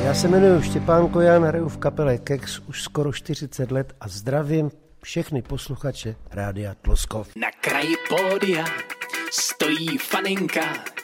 Já se jmenuji Štěpán Kojan, hraju v kapele Kex už skoro 40 let a zdravím všechny posluchače Rádia Tloskov. Na kraji pódia stojí faninka,